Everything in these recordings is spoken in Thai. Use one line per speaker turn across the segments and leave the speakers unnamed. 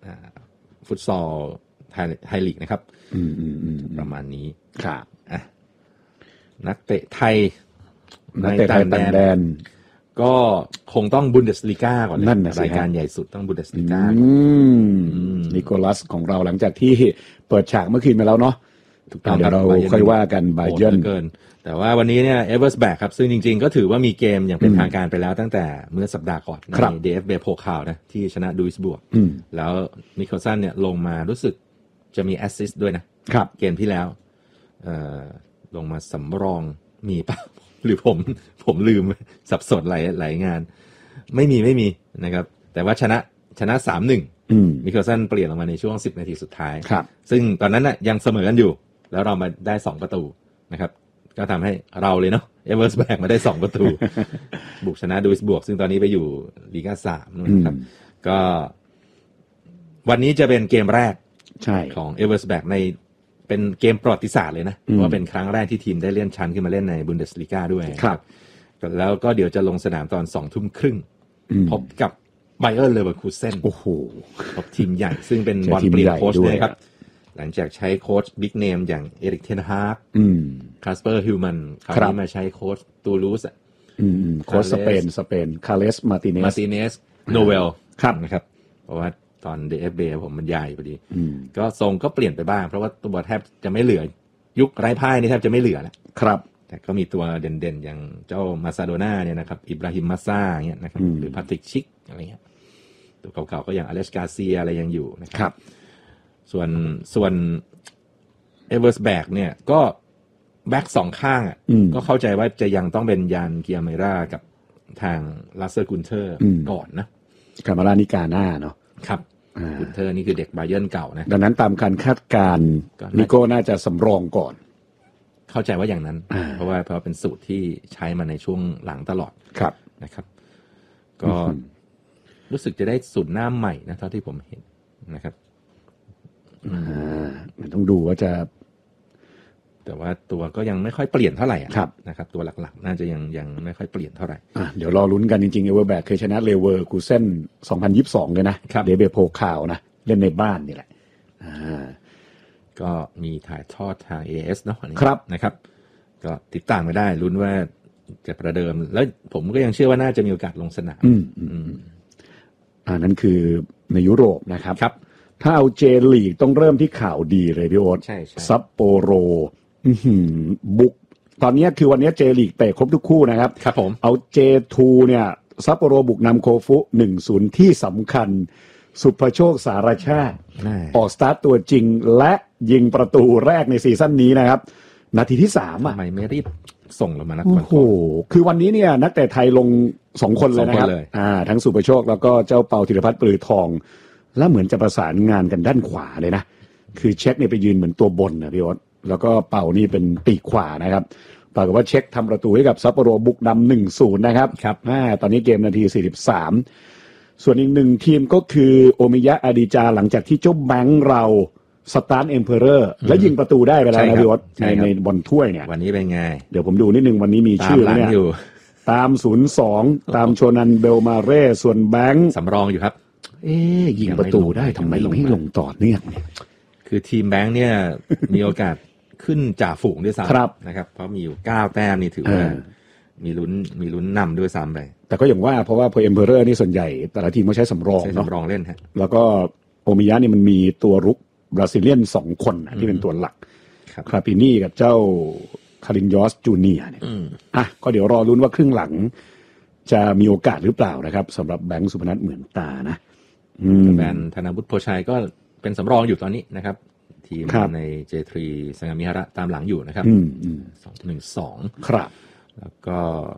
ฟุตซอลไทยลีกนะครับประมาณนี้
ครับ
นักเตะไทยในต่างแดนก็คงต้องบุนเดสลีกาก่อนเลยรายการใหญ่สุดต้องบุนเดสลีกา
นิโคลัสของเราหลังจากที่เปิดฉากเมื่อคืนมาแล้วเนาะถูกต้องเดี๋ยวเราค่อยว่ากันบาเยิร์น
แต่ว่าวันนี้เนี่ยเอเวอร์สแบกครับซึ่งจริงๆก็ถือว่ามีเกมอย่างเป็นทางการไปแล้วตั้งแต่เมื่อสัปดาห์ก่อนใน DFB โพคาวนะที่ชนะดูอิสบวกแล้วนิโคลสันเนี่ยลงมารู้สึกจะมีแอสซิสต์ด้วยนะเกมที่แล้วลงมาสำรองมีป่ะหรือผมลืมสับสนหลายงานไม่มีนะครับแต่ว่าชนะ 3-1 นิโคลสันเปลี่ยนลงมาในช่วง10นาทีสุดท้ายซึ่งตอนนั้นน่ะยังเสมอกันอยู่แล้วเรามาได้2ประตูนะครับก็ทำให้เราเลยเนาะเอเวอร์สแบกมาได้2ประตู บุกชนะดูอิสบวกซึ่งตอนนี้ไปอยู่ลีกา3นะครับก็วันนี้จะเป็นเกมแรกของเอเวอร์สแบกในเป็นเกมประวัติศาสตร์เลยนะเพราะว่าเป็นครั้งแรกที่ทีมได้เลื่อนชั้นขึ้นมาเล่นในบุนเดสลีกาด้วยครับแล้วก็เดี๋ยวจะลงสนามตอน 20:30 พบกับไบเออร์เลเวอร์คูเซ่นโอ้โหพบทีมใหญ่ซึ่งเป็นบอลเปลี่ยนโค้ชด้วยครับหลังจากใช้โค้ชบิ๊กเนมอย่างเอริกเทนฮาร์กคาสเปอร์ฮิวมันคราวนี้มาใช้โค้ชตูลูส
โค้ชสเปนคาเลสมาติเนส
โนเวลนะครับเพราะว่าตอน DFB ผมมันใหญ่พอดีก็ทรงก็เปลี่ยนไปบ้างเพราะว่าตัวแทบจะไม่เหลือยุคไร้พ่ายนี่แทบจะไม่เหลือแล้ว
ครับ
แต่ก็มีตัวเด่นๆอย่างเจ้ามาซาโดน่าเนี่ยนะครับอิบราฮิมมัสซ่าเงี้ยนะครับหรือพาตริกชิกอะไรเงี้ยตัวเก่าๆก็อย่างอเลสกาเซียอะไรยังอยู่นะครับส่วนเอเวอร์สแบกเนี่ยก็แบ็กสองข้างอ่ะก็เข้าใจว่าจะยังต้องเป็นยานเกียร์เมรากับทางลาเซอร์กุนเทอร์ก่อนนะ
คามารานิกาน่าเนาะ
ครับกุนเทอร์นี่คือเด็กบาเยิร์นเก่านะ
ดังนั้นตามการคาดการณ์นิโก้น่าจะสำรองก่อน
เข้าใจว่าอย่างนั้นเพราะว่าเป็นสูตรที่ใช้มาในช่วงหลังตลอดนะครับก็รู้สึกจะได้สูตรหน้าใหม่นะเท่าที่ผมเห็นนะครับ
ต้องดูว่าจะ
แต่ว่าตัวก็ยังไม่ค่อยเปลี่ยนเท่าไหร่นะครับตัวหลักๆน่าจะยังไม่ค่อยเปลี่ยนเท่าไหร่
เดี๋ยวรอลุ้นกันจริงๆเอเวอร์แบกเคยชนะเลเวอร์คูเซ่น2022เลยนะเดเบโพคาวนะเล่นในบ้านนี่แหละ
ก็มีถ่ายทอดทาง AS เนาะอันนี้นะครับก็ติดตามไปได้ลุ้นว่าจะประเดิมแล้วผมก็ยังเชื่อว่าน่าจะมีโอกาสลงสนาม
นั่นคือในยุโรปนะครับถ้าเอาเจลีกต้องเริ่มที่ข่าวดีเลยพี่โอ๊ตซัปโปโรบุกตอนนี้คือวันนี้เจลีกเตะครบทุกคู่นะครับ
ครับผม
เอาเจทูเนี่ยซัปโปโรบุกนำโคฟุ 1-0 ที่สำคัญสุภโชคสารชาติออกสตาร์ทตัวจริงและยิงประตูแรกในซีซั่นนี้นะครับนาทีที่3
ทำไมไม่รีบส่งลงมานัดก่อน
โอ้โหคือวันนี้เนี่ยนักเตะไทยลง2คนเลยนะครับทั้งสุภโชคแล้วก็เจ้าเปาธีรพัฒน์ปลือทองแล้วเหมือนจะประสานงานกันด้านขวาเลยนะคือเช็คเนี่ยไปยืนเหมือนตัวบนนะพี่โอ๊ตแล้วก็เป่านี่เป็นปีกขวานะครับปรากฏว่าเช็คทำประตูให้กับซัปโปโรบุกนำ 1-0 นะครับตอนนี้เกมนาที43ส่วนอีกหนึ่งทีมก็คือโอมิยะอาดิจาหลังจากที่เจ้าแบงค์เราสตาร์ทเอ็มเพอเรอร์และยิงประตูได้ไปแล้วนะพี่โอ๊ตในบอลถ้วยเนี่ย
วันนี้เป็นไง
เดี๋ยวผมดูนิดนึงวันนี้มีชื่อเนี่ยตาม 0-2 ตามโชนันเบลมาเร่ส่วนแบงค์
สำรองอยู่ครับ
ยิงประตูได้ทำไมไม่ลงต่อเนื่อง
คือทีมแบงค์เนี่ยมีโอกาสขึ้นจ่าฝูงด้วยซ้ำนะครับเพราะมีอยู่9แต้มนี่ถือว่ามีลุ้นนำด้วยซ้ำเลย
แต่ก็อย่างว่าเพราะว่าพอเอ็มเพอเรอร์นี่ส่วนใหญ่แต่ละทีมเขาใช้สำรองเนาะ
สำรองเล่นฮะ
แล้วก็โอมิยะนี่มันมีตัวรุกบราซิเลียน2คนที่เป็นตัวหลักคราปินี่กับเจ้าคารินยอสจูเนียร์เนี่ยก็เดี๋ยวรอลุ้นว่าครึ่งหลังจะมีโอกาสหรือเปล่านะครับสำหรับแบงค์สุพนัทเหมือนตานะ
แบนธนบุตรโพชัยก็เป็นสำรองอยู่ตอนนี้นะครับทีมใน J3 สังกามิฮาระตามหลังอยู่นะครับ2-1-2
ครับ
แล้วก็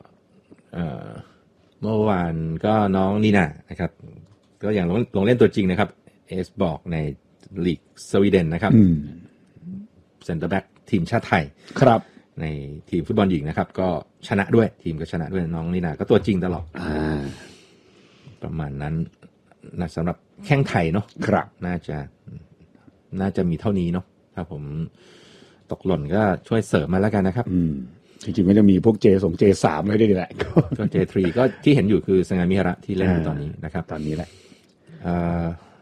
เมื่อวานก็น้องนีน่านะครับก็อย่างลงเล่นตัวจริงนะครับเอสบอกในลีกสวีเดนนะครับเซ็นเตอร์แบ็กทีมชาติไทย
ครับ
ในทีมฟุตบอลหญิงนะครับก็ชนะด้วยทีมก็ชนะด้วยน้องนีน่าก็ตัวจริงตลอดประมาณนั้นนะสำหรับแข้งไทยเนาะ
ครับ
น่าจะมีเท่านี้เนาะถ้าผมตกหล่นก็ช่วยเสริมมาแล้วกันนะครับ
จริงๆก็จะมีพวก J3 เลยด้วยแหละ
ก็ J3 ก็ที่เห็นอยู่คือสังกามิฮาระที่เล่นอยู่ตอนนี้นะครับ
ตอนนี้แหละ